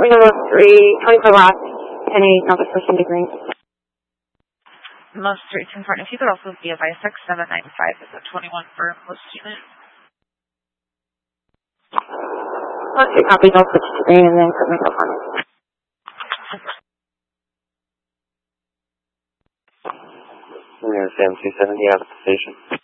Reno 3, 24 last, Penny, Nova Scotia Green. Most 3 partner, if you could also be advised 6795 is a 21 for most unit. Most 3 copies, I'll switch to green and then put myself on it. We're going to Sam 270 out of the station.